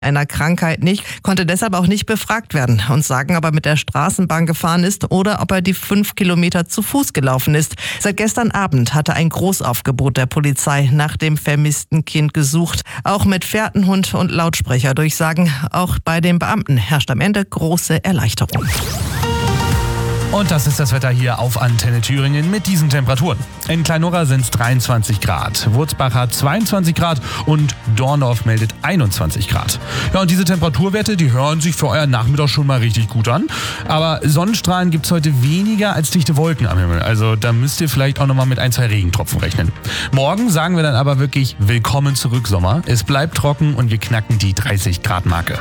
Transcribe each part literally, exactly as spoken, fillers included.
einer Krankheit nicht, konnte deshalb auch nicht befragt werden und sagen, ob er mit der Straßenbahn gefahren ist oder ob er die fünf Kilometer zu Fuß gelaufen ist. Seit gestern Abend hatte ein Großaufgebot der Polizei nach dem vermissten Kind gesucht. Auch mit Fährtenhund und Lautsprecherdurchsagen. Auch bei den Beamten herrscht am Ende große Erleichterung. Und das ist das Wetter hier auf Antenne Thüringen mit diesen Temperaturen. In Klein-Norra sind es dreiundzwanzig Grad, Wurzbach hat zweiundzwanzig Grad und Dorndorf meldet einundzwanzig Grad. Ja, und diese Temperaturwerte, die hören sich für euren Nachmittag schon mal richtig gut an. Aber Sonnenstrahlen gibt es heute weniger als dichte Wolken am Himmel. Also da müsst ihr vielleicht auch nochmal mit ein, zwei Regentropfen rechnen. Morgen sagen wir dann aber wirklich willkommen zurück Sommer. Es bleibt trocken und wir knacken die dreißig Grad Marke.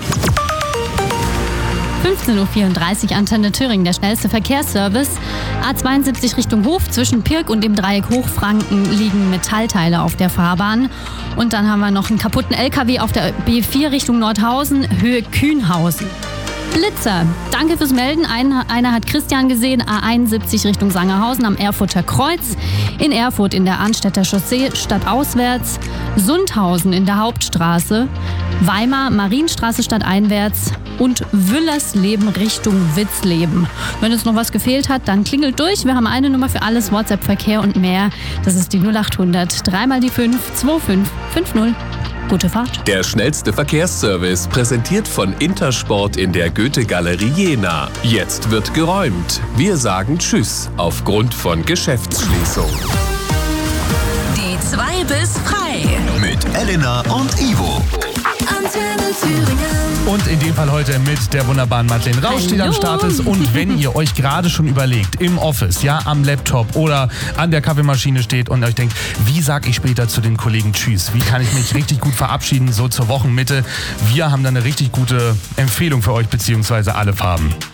fünfzehn Uhr vierunddreißig, Antenne Thüringen, der schnellste Verkehrsservice. A zweiundsiebzig Richtung Hof, zwischen Pirk und dem Dreieck Hochfranken liegen Metallteile auf der Fahrbahn. Und dann haben wir noch einen kaputten L K W auf der B vier Richtung Nordhausen, Höhe Kühnhausen. Blitzer, danke fürs Melden. Ein, einer hat Christian gesehen, A einundsiebzig Richtung Sangerhausen am Erfurter Kreuz. In Erfurt in der Arnstädter Chaussee stadtauswärts. Sundhausen in der Hauptstraße. Weimar Marienstraße stadteinwärts. Und Wüllersleben Richtung Witzleben. Wenn es noch was gefehlt hat, dann klingelt durch. Wir haben eine Nummer für alles, WhatsApp-Verkehr und mehr. Das ist die null achthundert, dreimal die fünf, zwei fünf fünf null. Gute Fahrt. Der schnellste Verkehrsservice, präsentiert von Intersport in der Goethe-Galerie Jena. Jetzt wird geräumt. Wir sagen Tschüss aufgrund von Geschäftsschließung. Die zwei bis frei. Mit Elena und Ivo. Antenne Thüringen. Und in dem Fall heute mit der wunderbaren Madeleine Rausch, die am Start ist. Und wenn ihr euch gerade schon überlegt, im Office, ja, am Laptop oder an der Kaffeemaschine steht und euch denkt, wie sag ich später zu den Kollegen Tschüss? Wie kann ich mich richtig gut verabschieden, so zur Wochenmitte? Wir haben da eine richtig gute Empfehlung für euch, beziehungsweise alle Farben.